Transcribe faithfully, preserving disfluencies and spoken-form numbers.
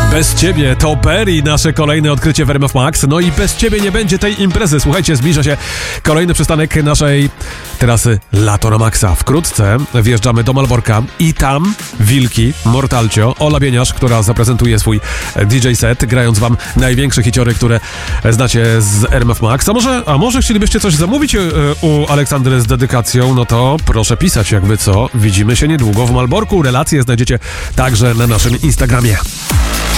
Bez ciebie to Berry, nasze kolejne odkrycie w R M F Max. No i bez ciebie nie będzie tej imprezy. Słuchajcie, zbliża się kolejny przystanek naszej trasy Lato na Maxa. Wkrótce wjeżdżamy do Malborka i tam Wilki, Mortalcio, Ola Bieniasz, która zaprezentuje swój D J set, grając wam największe hiciory, które znacie z R M F Max. A może, a może chcielibyście coś zamówić u Aleksandry z dedykacją? No to proszę pisać, jakby co. Widzimy się niedługo w Malborku. Relacje znajdziecie także na naszym Instagramie.